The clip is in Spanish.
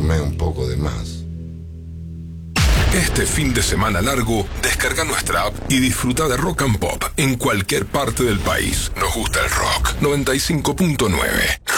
tomé un poco de más. Este fin de semana largo, descarga nuestra app y disfruta de Rock and Pop en cualquier parte del país. Nos gusta el rock. 95.9.